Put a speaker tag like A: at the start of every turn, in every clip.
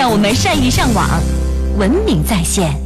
A: 让我们善于上网，文明在线。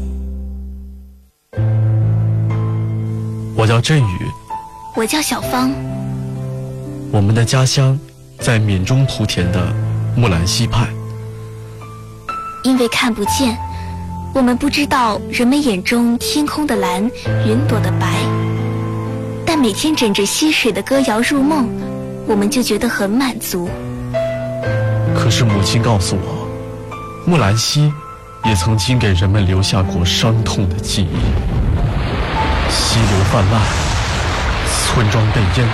B: 我叫振宇，
C: 我叫小芳。
B: 我们的家乡在缅中莆田的木兰溪畔。
C: 因为看不见，我们不知道人们眼中天空的蓝，云朵的白。但每天枕着溪水的歌谣入梦，我们就觉得很满足。
B: 可是母亲告诉我，木兰溪也曾经给人们留下过伤痛的记忆。溪流泛滥，村庄被淹。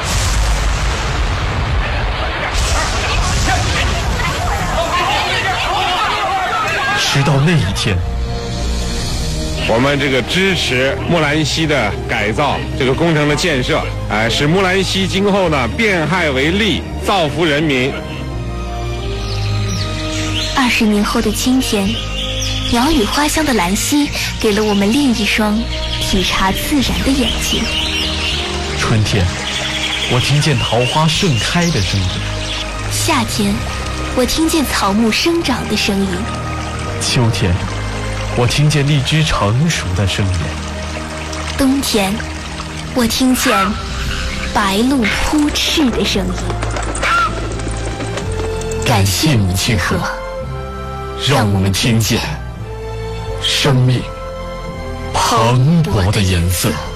B: 直到那一天，
D: 我们这个支持木兰溪的改造，这个工程的建设，使木兰溪今后呢变害为利，造福人民。
C: 20年后的今天，鸟语花香的兰溪给了我们另一双体察自然的眼睛。
B: 春天，我听见桃花盛开的声音；
C: 夏天，我听见草木生长的声音；
B: 秋天，我听见荔枝成熟的声音；
C: 冬天，我听见白鹭扑翅的声音。感谢母亲河，让我们听见生命磅礴的颜色。